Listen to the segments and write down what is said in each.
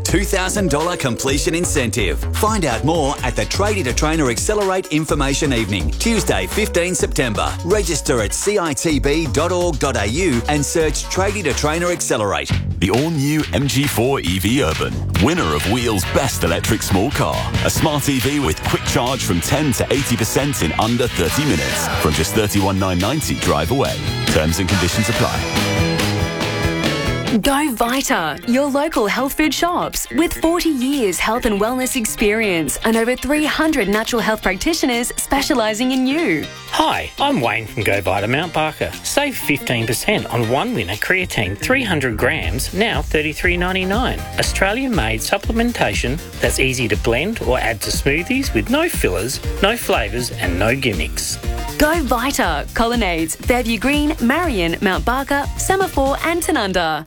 $2,000 completion incentive. Find out more at the Tradie to Trainer Accelerate Information Evening, Tuesday 15 September. Register at citb.org.au and search Tradie to Trainer Accelerate. The all-new MG4 EV Urban, winner of Wheel's Best Electric Small Car. A smart EV with quick charge from 10 to 80% in under 30 minutes. From just $31,990 drive away. Terms and conditions apply. Go Vita, your local health food shops. With 40 years health and wellness experience and over 300 natural health practitioners specialising in you. Hi, I'm Wayne from Go Vita Mount Barker. Save 15% on one winner creatine 300 grams, now $33.99. Australian-made supplementation that's easy to blend or add to smoothies with no fillers, no flavours and no gimmicks. Go Vita, Colonnades, Fairview Green, Marion, Mount Barker, Semaphore and Tanunda.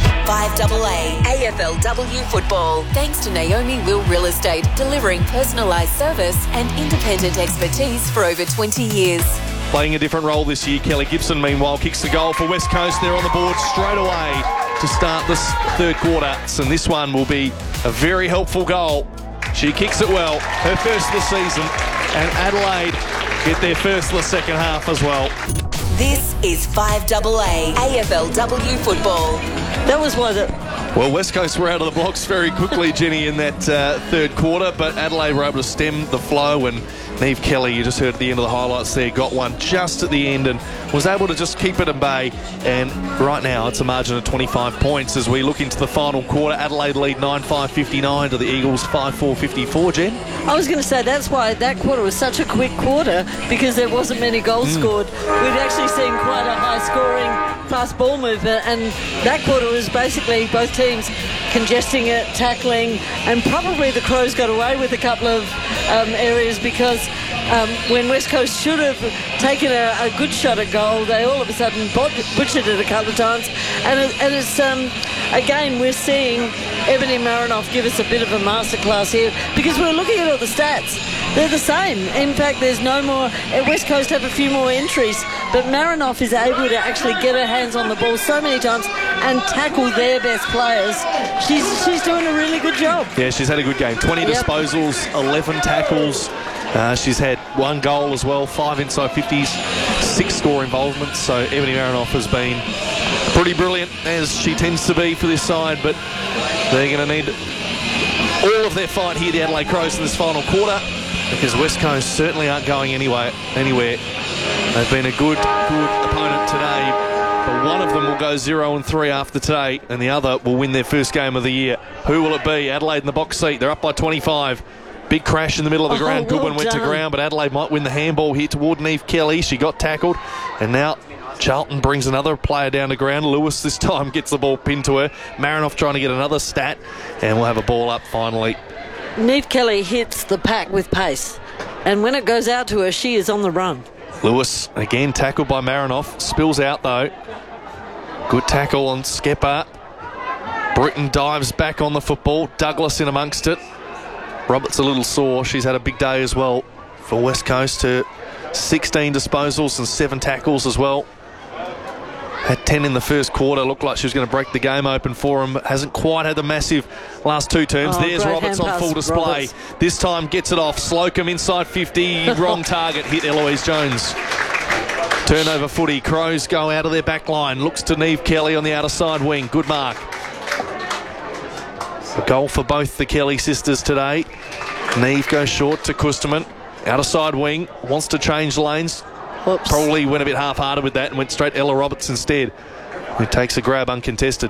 5AA AFLW football. Thanks to Naomi Will Real Estate, delivering personalised service and independent expertise for over 20 years. Playing a different role this year, Kelly Gibson, meanwhile, kicks the goal for West Coast. They're on the board straight away to start this third quarter. And this one will be a very helpful goal. She kicks it well, her first of the season, and Adelaide get their first of the second half as well. This is 5AA AFLW football. That was one that... Well, West Coast were out of the blocks very quickly, Jenny, in that third quarter, but Adelaide were able to stem the flow, and Niamh Kelly, you just heard at the end of the highlights there, got one just at the end and was able to just keep it at bay. And right now it's a margin of 25 points as we look into the final quarter. Adelaide lead 9-5-59 to the Eagles 5-4-54, Jen. I was going to say that's why that quarter was such a quick quarter, because there wasn't many goals scored. We'd actually seen quite a high scoring fast ball movement, and that quarter was basically both teams congesting it, tackling, and probably the Crows got away with a couple of areas, because when West Coast should have taken a good shot at goal, they all of a sudden butchered it a couple of times. And it's again, we're seeing Ebony Marinoff give us a bit of a masterclass here, because we're looking at all the stats. They're the same. In fact, there's no more. West Coast have a few more entries, but Marinoff is able to actually get her hands on the ball so many times and tackle their best players. She's doing a really good job. Yeah, she's had a good game. 20 disposals, 11 tackles. She's had one goal as well, 5 inside 50s, 6 score involvements. So Ebony Marinoff has been pretty brilliant, as she tends to be for this side, but they're going to need all of their fight here, the Adelaide Crows, in this final quarter, because West Coast certainly aren't going anywhere. They've been a good opponent today, but one of them will go 0-3 after today, and the other will win their first game of the year. Who will it be? Adelaide in the box seat. They're up by 25. Big crash in the middle of the ground. Goodwin went to ground, but Adelaide might win the handball here toward Niamh Kelly. She got tackled, and now Charlton brings another player down to ground. Lewis this time gets the ball pinned to her. Marinoff trying to get another stat, and we'll have a ball up finally. Niamh Kelly hits the pack with pace, and when it goes out to her, she is on the run. Lewis again tackled by Marinoff. Spills out though. Good tackle on Skepper. Britton dives back on the football. Douglas in amongst it. Roberts a little sore. She's had a big day as well for West Coast. Her 16 disposals and 7 tackles as well. Had 10 in the first quarter. Looked like she was going to break the game open for him. Hasn't quite had the massive last 2 terms. There's Roberts on full display. This time gets it off. Slocum inside 50. Wrong target. Hit Eloise Jones. Turnover footy. Crows go out of their back line. Looks to Niamh Kelly on the outer side wing. Good mark. A goal for both the Kelly sisters today. Niamh goes short to Kusterman. Outer side wing. Wants to change lanes. Whoops. Probably went a bit half-hearted with that and went straight to Ella Roberts instead, who takes a grab uncontested.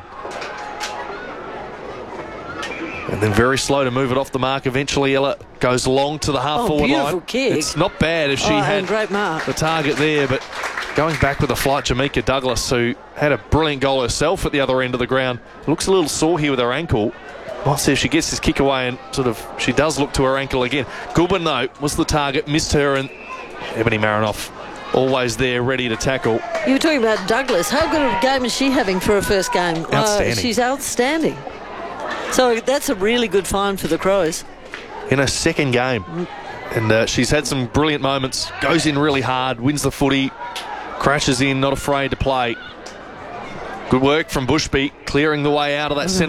And then very slow to move it off the mark. Eventually Ella goes long to the half-forward line. Kick. It's not bad if she had great mark. The target there, but going back with a flight, Jamaica Douglas, who had a brilliant goal herself at the other end of the ground. Looks a little sore here with her ankle. Might see if she gets this kick away, and she does look to her ankle again. Goodwin, though, was the target, missed her, and Ebony Marinoff always there, ready to tackle. You were talking about Douglas. How good a game is she having for her first game? Outstanding. She's outstanding. So that's a really good find for the Crows. In her second game. And she's had some brilliant moments. Goes in really hard, wins the footy, crashes in, not afraid to play. Good work from Bushby, clearing the way out of that centre.